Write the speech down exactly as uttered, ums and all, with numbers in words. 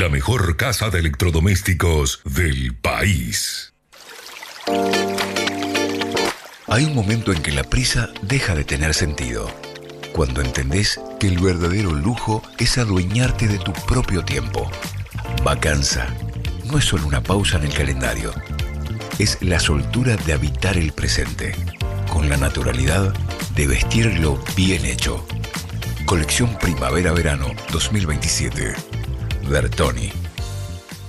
la mejor casa de electrodomésticos del país. Hay un momento en que la prisa deja de tener sentido. Cuando entendés que el verdadero lujo es adueñarte de tu propio tiempo. Vacanza no es solo una pausa en el calendario. Es la soltura de habitar el presente, con la naturalidad de vestirlo bien hecho. Colección Primavera-Verano dos mil veintisiete. Bertoni.